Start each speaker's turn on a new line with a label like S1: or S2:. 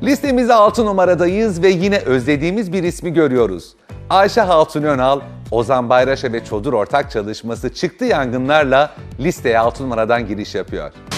S1: Listemizde 6 numaradayız ve yine özlediğimiz bir ismi görüyoruz. Ayşe Hatun Önal, Ozan Bayraş'a ve Çodur ortak çalışması Çıktı Yangınlarla listeye 6 numaradan giriş yapıyor.